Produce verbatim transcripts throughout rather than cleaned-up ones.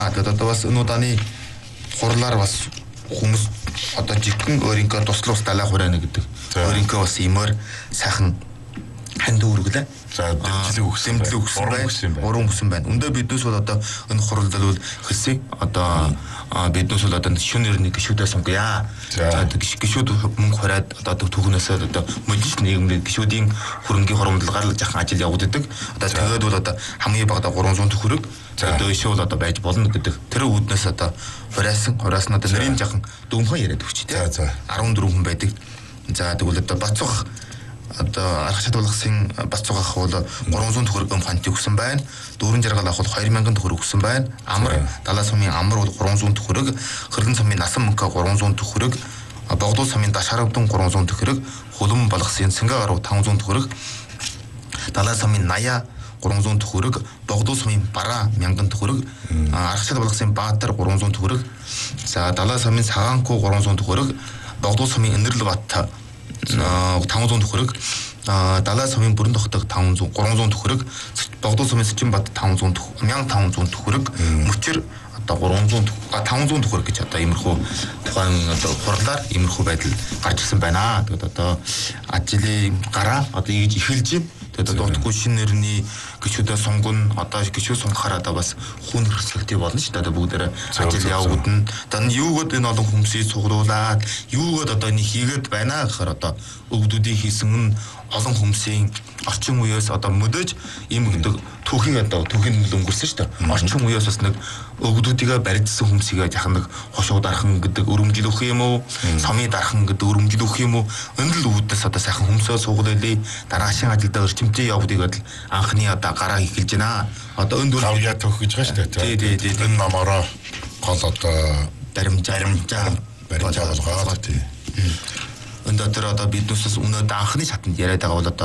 одоо бас энэ удааны хурлаар бас хүмүүс одоо жигэн өөрийнхөө туслах далай хураана гэдэг. Өөрийнхөө бас имээр сайхан ханд үүргэлээ. За дэмжлэг өгсөн байна. Уран өгсөн байна. Өндөө биднээс бол одоо энэ хурлд бол хэлсэн. Одоо биднээс бол одоо шөнөөр нэг гişүүдээ сонгоё. За гişүүд мөнгө хураад одоо түүхнээсээ одоо модис нийгэмд гişүүдийн хөрөнгийн хоромдлогоор жахан ажил явагддаг. Одоо тэгээд бол одоо хамгийн багадаа гурван зуун төгрөг одоо ишээ бол одоо байж болно гэдэг. Тэр үүднээс одоо хураасан, хураасан одоо нэрийн жахан дүүмхэн яриад өгч тий. За арван дөрвөн хүн байдаг. За тэгвэл одоо бацух одоо арга чадварлагсын бацугах бол гурван зуун төгрөг амхант өгсөн байна. Дүүрэн жаргал авах бол хоёр мянган төгрөг өгсөн байна. Амар далаа сумын амар бол гурван зуун төгрөг, хөргөн сумын насан мөнгө гурван зуун төгрөг, богдул сумын дашаравдан гурван зуун төгрөг, хулан балгасын сэнгэ гаруй таван зуун төгрөг, далаа сумын наяа гурван зуун төгрөг, богдул сумын бараа мянган төгрөг, арга чадварлагсын баатар гурван зуун төгрөг, за далаа сумын сагаанку гурван зуун төгрөг, богдул сумын энэрлэг бат таван зуун төгрөг, далаа сумын бүрэн тогтог таван зуун гурван зуун төгрөг, богдул сумын Сэчин бат таван зуун мянган таван зуун төгрөг, мөчр одоо гурван зуун таван зуун төгрөг гэж одоо иймэрхүү тухайн одоо хурлаар иймэрхүү байдал гарч ирсэн байна. Тэгээд одоо ажлын гараа одоо ийж эхэлж байна. Тэгээд дутхгүй шинэ нэрний гişүүдээ сонгоно одоо гişүүд сонгохоор одоо бас хүн хэрэгсэлтэй болно шүү дээ. Одоо бүгдээрээ ажил явагдана. Одоо юугод энэ олон хүмүүсийг цуглуулад юугод одоо нэг хийгээд байна гэхээр одоо өвгдүүдийн хийсэн олон хүмүүсийн орчин үеэс одоо мөдөж ийм гэдэг түүхийг одоо түүхийн нөл өнгөрсөн шүү дээ. Орчин үеэс бас нэг өвгдүүдийгээ барьдсан хүмүүсийгээ яхан нэг хошуу дархан гэдэг өрөмжил өгөх юм уу? Сомын дархан гэдэг өрөмжил өгөх юм уу? Өндөл үүднээс одоо сайхан хүмүүсөө суугуулъя. Дараашийн ажилдаа өрчмтэй явуудыг бол анхны одоо гараа эхэлж байна. Одоо өнд авьяа төх гэж байна шүү дээ. Тий, тий, тий. Энэ намаараа гол одоо баримжаа баримжаа баримжаа болгоод тий. Өнөөдөр тэр одоо биднээс өнөөдөр анхны шатанд яриад байгаа бол одоо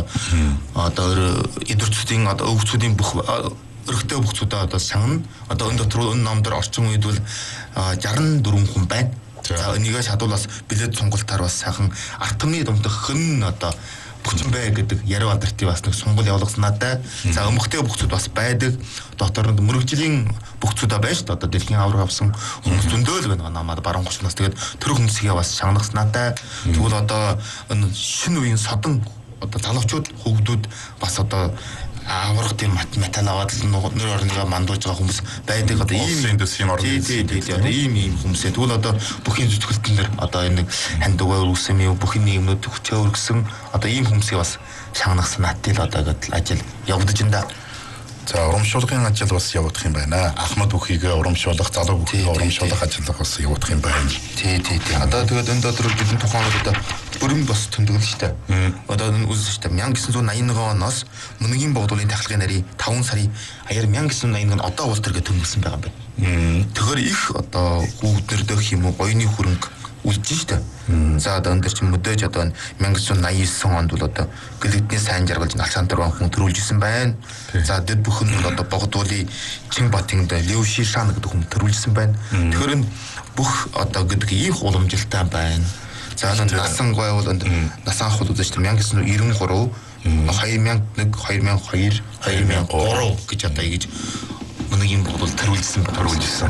одоо эдвэрцүүдийн одоо өвгцүүдийн бүх өргөтэй өвгцүүдээ одоо сангана. Одоо энэ дотор энэ номдор орчин үед бол шестьдесят дөрвөн хүн байна. За энийгээ шадуулаас билет сонголтоор бас сайхан артмны думдах хэн одоо бүхэн бай гэдэг яриа бадртыг бас нэг сунгал явуулгаснаатай. За өмгтэй бүхцүүд бас байдаг. Дотор нь мөрөгжлийн бүхцүүдээ байна шүү дээ. Одоо дэлхийн авраг авсан хүмүүс зөндөөл байна намаад баруун гушнаас тэгээд тэр хүмүүсгээ бас шагнагаснаатай. Тэгвэл одоо энэ шинэ үеийн содон одоо залуучууд хөвгдүүд бас одоо аврах тийм метал аваад л нөр орныгаа мандуулж байгаа хүмүүс байдаг. Одоо ийм индустрийн орны тийм одоо ийм ийм хүмүүсээ тэгвэл одоо бүхийн зүтгэлтэн дээр одоо энэ нэг хандгаа үргэлсэн юм бүхийн нийгмүүд хүчээ үргэлсэн одоо ийм хүмүүсээ бас шагнагсан натил одоо гэдэг ажил явагдаж байна да. За урамшуулгын ажил бас явагдах юм байна. Ахмад бүхийгээ урамшуулах, залуу бүхийгээ урамшуулах ажил бас явагдах юм байна. Тий, тий, тий. Одоо тэгээд энэ дотор бидний тухайн одоо бүрэн бас тэмдэглэл шүү дээ. Одоо энэ үйл шүү дээ. 천구 백팔 нэг оноос мөнгийн богдуулын тахилгын нарийн таван сарын аяар 천구 백팔 нэг одоо уул төргээ тэмдэглэсэн байгаа юм байна. Тэгэхээр их одоо хүүхдэр дөх юм уу, гоёны хөрөнгө үлдэж шүү дээ. За одоо энэ чинь мөдөөж одоо 천구 백팔 онд бол одоо гэлэгдний сайн жаргалж алсантар хүн төрүүлжсэн байна. За дэд бүхэн бол одоо богдуулын Чин Батынд Лев Шишан гэдэг хүн төрүүлжсэн байна. Тэгэхээр энэ бүх одоо гэдэг их уламжилтай байна. За насан гой бол насан ах бол үзэж 천구 백구 девяносто три, две тысячи один, две тысячи два, две тысячи три гэж одоо ингэж мөнгийн бол төрүүлжсэн төрүүлжсэн.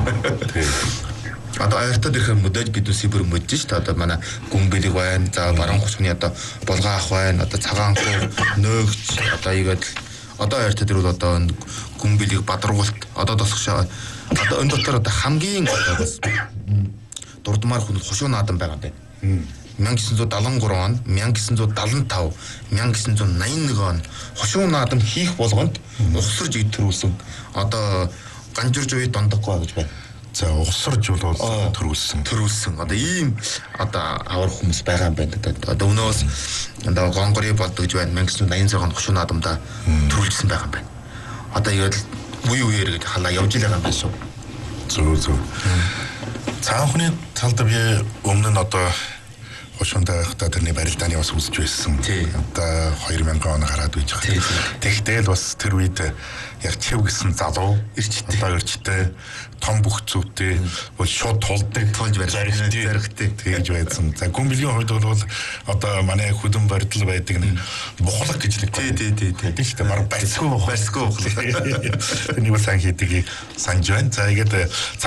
Одоо аяртад ирэхээр мөдөж биднээс бүр мөдөж шүү дээ. Одоо манай гүнбэлэг байна. За баруун хусны одоо булгаа ах байна. Одоо цагаан хуу нөөгч одоо игээд одоо аяртад ирвэл одоо гүнбэлэг бадруулт одоо тосгошоо одоо энэ дотор одоо хамгийн одоо бас дурдмаар хүн хошуу наадан байгаа юм байна. 천구 백칠 седьмдесят три он, 천구 девятьсот семьдесят пять, 천구 девятьсот восемьдесят один он хошуу наадам хийх болгонд ухсарж идтэрүүлсэн. Одоо ганжурж үед дондоггүй гэж байна. За ухсарж бол төрүүлсэн. Төрүүлсэн. Одоо ийм одоо авар хүмүүс байгаа юм байна. Одоо өнөөс одоо гонгори болдог гэж байна. 천구 백팔 шесть хошуу наадамда төрүүлсэн байгаа юм байна. Одоо игээл үе үеэр гэж халаа явж байгаа юм байна шүү. Зөв зөв. Цаанхны талд би өмнө нь одоо хошундаа та тэрний барилдааны бас үзэж байсан. Одоо хоёр мянган он гараад үйж байгаа. Тэгтэл бас тэр үед яг чив гэсэн залуу ирчтэй одоо ирчтэй том бүх зүвтэй бол шууд тулдаг тулж барь заригтэй тэгж байсан. За гүмбэлгийн хувьд бол одоо манай хүдэн барилдал байдаг нэг бухлаг гэж нэг тий тий тий тий гэхдээ баг барьсгүй барьсгүй бухлаг. Энийг сайн хийдэг санаж байна. За ингээд